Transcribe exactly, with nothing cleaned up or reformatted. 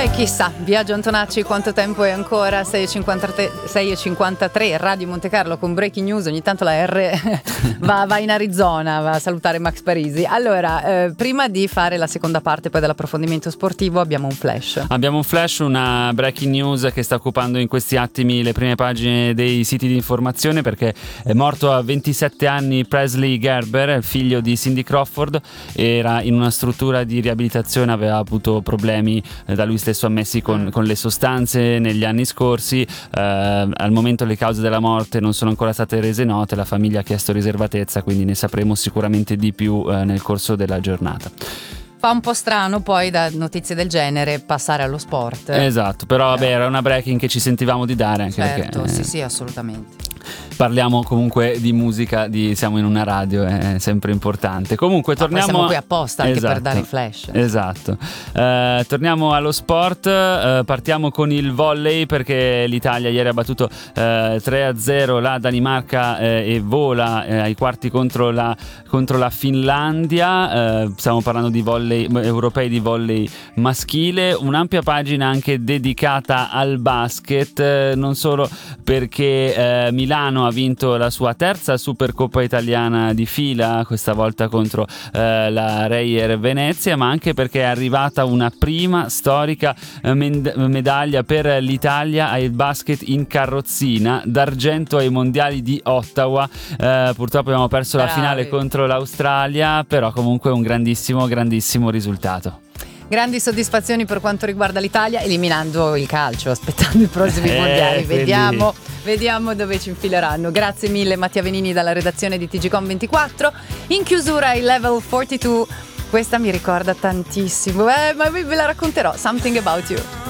E chissà, Biagio Antonacci, quanto tempo è ancora? sei e cinquantatré, Radio Monte Carlo con Breaking News. Ogni tanto la R va, va in Arizona, va a salutare Max Parisi. Allora, eh, prima di fare la seconda parte poi dell'approfondimento sportivo, abbiamo un flash. Abbiamo un flash, una breaking news che sta occupando in questi attimi le prime pagine dei siti di informazione, perché è morto a ventisette anni Presley Gerber, figlio di Cindy Crawford. Era in una struttura di riabilitazione, aveva avuto problemi eh, da lui stesso ammessi con, con le sostanze negli anni scorsi. Eh, al momento le cause della morte non sono ancora state rese note, la famiglia ha chiesto riservatezza, quindi ne sapremo sicuramente di più eh, nel corso della giornata. Fa un po' strano poi da notizie del genere passare allo sport. Esatto, però vabbè, era una breaking che ci sentivamo di dare, anche certo, perché sì sì, assolutamente. Parliamo comunque di musica, di, siamo in una radio, è sempre importante. Comunque torniamo. Ma siamo qui apposta anche esatto, per dare i flash. Esatto. Eh, torniamo allo sport. Eh, partiamo con il volley, perché l'Italia ieri ha battuto eh, tre a zero la Danimarca eh, e vola eh, ai quarti contro la, contro la Finlandia. Eh, stiamo parlando di volley europei, di volley maschile. Un'ampia pagina anche dedicata al basket, eh, non solo perché eh, Milano ha vinto la sua terza Supercoppa italiana di fila, questa volta contro eh, la Reyer Venezia, ma anche perché è arrivata una prima storica eh, med- medaglia per l'Italia ai basket in carrozzina, d'argento ai mondiali di Ottawa. Eh, purtroppo abbiamo perso Bravi. la finale contro l'Australia, però comunque un grandissimo, grandissimo risultato. Grandi soddisfazioni per quanto riguarda l'Italia, eliminando il calcio, aspettando i prossimi eh, mondiali. quelli... Vediamo, vediamo dove ci infileranno. Grazie mille Mattia Venini dalla redazione di T G Com ventiquattro. In chiusura il Level quarantadue. Questa mi ricorda tantissimo, eh, ma ve la racconterò. Something About You.